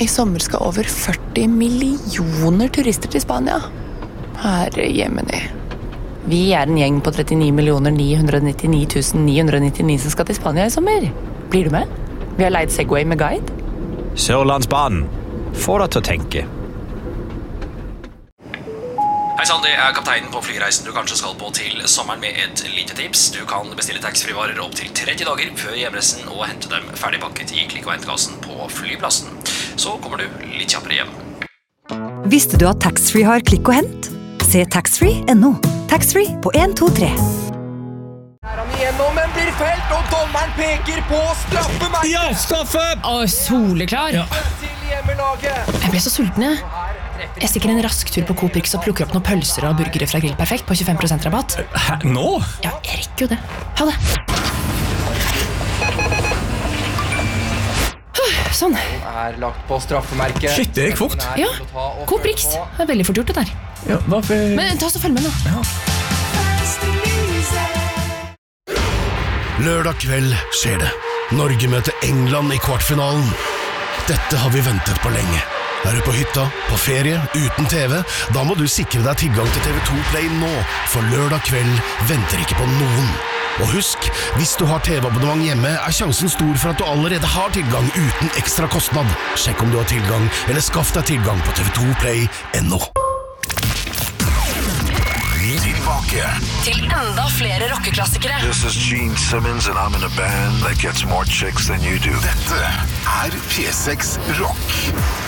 I sommer skal over 40 millioner turister til Spania. Herre Jemini. Vi en gjeng på 39 999 som skal til Spania I sommer. Blir du med? Vi har leid Segway med guide. Sørlandsbanen. Få deg til å tenke. Hei sann, det kapteinen på flyreisen du kanskje skal på til sommeren med et lite tips. Du kan bestille taxfree-varer opp til 30 dager før hjemreisen og hente dem ferdigpakket I klikk- og hentekassen på flyplassen. Så kommer du litt kjappere hjem. Visste du at taxfree har klikk og hent? Se taxfree.no. Taxfree på 1, 2, 3. Her han igjennom, men blir felt, og dommeren peker på straffemerket. Ja, straffe! Soleklar. Til hjemmelaget. Jeg ble så sulten, jeg. Jeg stikker en rask tur på Coop Rix og plukker opp noen pølser og burgere fra Grill Perfekt på 25% rabatt. Hæ, nå? Ja, jeg rekker jo det. Ha det. Sånn. Lagt på straffemerket. Shit, det gikk fort. Ja, Coop Rix. Det veldig fort gjort det der. Ja, hvorfor? Men ta oss og følg med nå. Lørdag kveld skjer det. Norge møter England I kvartfinalen. Dette har vi ventet på lenge. Du på hytta, på ferie, uten TV? Da må du sikre deg tilgang til TV2 Play nå, for lørdag kveld venter ikke på noen. Og husk, hvis du har TV-abonnement hjemme, sjansen stor for at du allerede har tilgang uten ekstra kostnad. Sjekk om du har tilgang, eller skaff deg tilgang på TV2play.no. Tilbake. Til enda flere rockeklassikere. This is Gene Simmons and I'm in a band that gets more chicks than you do. Dette P6 Rock.